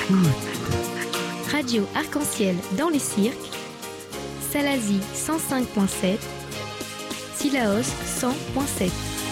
Radio Arc-en-Ciel dans les cirques, Salazie 105.7, Sillaos 100.7.